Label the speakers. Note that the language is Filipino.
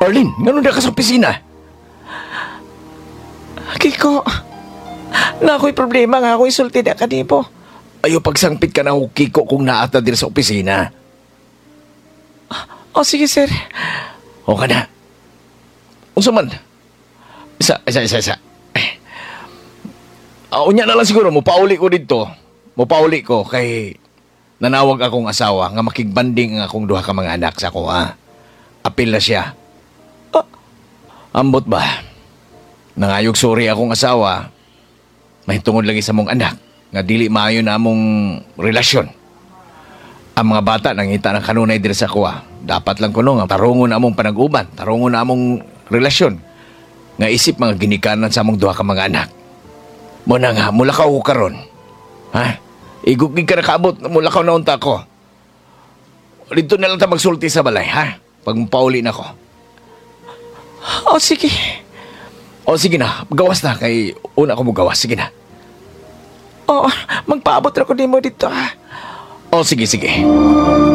Speaker 1: Arlene, ngano na ka sa opisina?
Speaker 2: Kiko, na ako'y problema nga ako'y sulti na kanimo.
Speaker 1: Ayo pagsangpit ka na ako, Kiko, kung naata din sa opisina.
Speaker 2: O sige, sir.
Speaker 1: O ka na. Unsa man? Isa. Unya na lang siguro, mupauli ko dito. Mupauli ko kay nanawag akong asawa nga makigbanding ang akong duha ka mga anak sa ako, ha? Apil na siya. Ambot ba? Nangayog sorry akong asawa. Mahitungod lagi sa mong anak nga dili maayo na among relasyon. Ang mga bata nangita ng kanunay diri sa kuha. Dapat lang kuno nga tarungon na among panag-uban, tarungon na among relasyon. Nga isip mga ginikanan sa among duha ka mga anak. Muna nga, mulakaw ko karon. Ha? Igugig ka na kaabot, mulakaw na unta ko. Dito na lang ta magsulti sa balay, ha? Pag mapauli na ko.
Speaker 2: O sige.
Speaker 1: O sige na, gawas na kay una ko mo gawas. Sige na.
Speaker 2: O, magpaabot na ko nimo dito, ha?
Speaker 1: O sige.